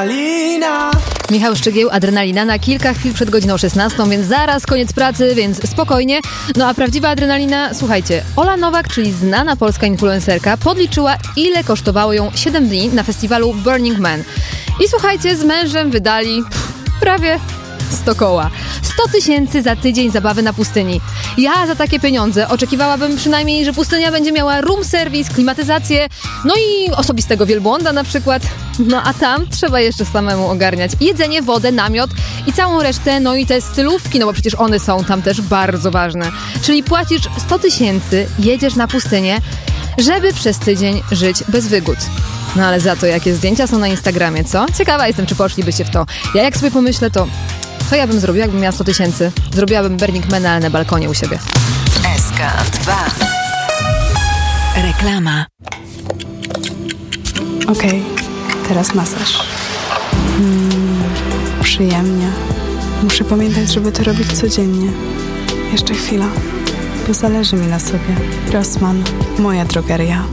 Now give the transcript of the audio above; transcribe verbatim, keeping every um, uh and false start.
Adrenalina. Michał Szczygieł, Adrenalina na kilka chwil przed godziną szesnastą, więc zaraz koniec pracy, więc spokojnie. No a prawdziwa adrenalina, słuchajcie, Ola Nowak, czyli znana polska influencerka, podliczyła, ile kosztowało ją siedem dni na festiwalu Burning Man. I słuchajcie, z mężem wydali pff, prawie sto koła. sto tysięcy za tydzień zabawy na pustyni. Ja za takie pieniądze oczekiwałabym przynajmniej, że pustynia będzie miała room service, klimatyzację, no i osobistego wielbłąda na przykład. No a tam trzeba jeszcze samemu ogarniać jedzenie, wodę, namiot i całą resztę, no i te stylówki, no bo przecież one są tam też bardzo ważne. Czyli płacisz sto tysięcy, jedziesz na pustynię, żeby przez tydzień żyć bez wygód. No ale za to jakie zdjęcia są na Instagramie, co? Ciekawa jestem, czy poszlibyście w to. Ja jak sobie pomyślę, to co ja bym zrobiła, jakbym miała sto tysięcy? Zrobiłabym Burning Man, ale na balkonie u siebie. S K dwa. Reklama. Okej, okay, teraz masaż. Hmm, przyjemnie. Muszę pamiętać, żeby to robić codziennie. Jeszcze chwila, bo zależy mi na sobie. Rossmann, moja drogeria.